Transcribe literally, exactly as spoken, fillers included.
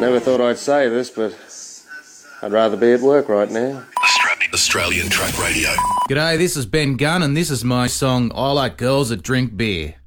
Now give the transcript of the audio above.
Never thought I'd say this, but I'd rather be at work right now. Australian Track Radio. G'day, this is Ben Gunn, and this is my song I Like Girls That Drink Beer.